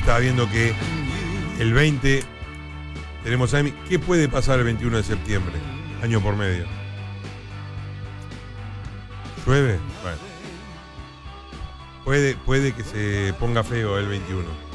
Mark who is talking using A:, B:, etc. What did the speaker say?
A: estaba viendo que el 20 tenemos a Emi. ¿Qué puede pasar el 21 de septiembre? Año por medio. ¿Llueve? Bueno. Puede que se ponga feo el 21.